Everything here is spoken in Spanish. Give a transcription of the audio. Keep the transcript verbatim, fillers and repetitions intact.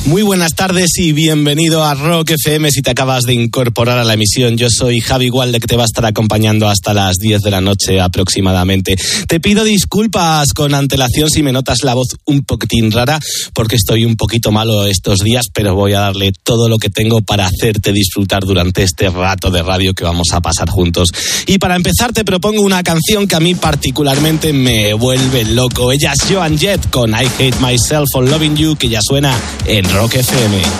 Muy buenas tardes y bienvenido a Rock F M si te acabas de incorporar a la emisión. Yo soy Javi Gualde, que te va a estar acompañando hasta las diez de la noche aproximadamente. Te pido disculpas con antelación si me notas la voz un poquitín rara, porque estoy un poquito malo estos días, pero voy a darle todo lo que tengo para hacerte disfrutar durante este rato de radio que vamos a pasar juntos. Y para empezar te propongo una canción que a mí particularmente me vuelve loco. Ella es Joan Jett con I Hate Myself for Loving You, que ya suena en Rock F M.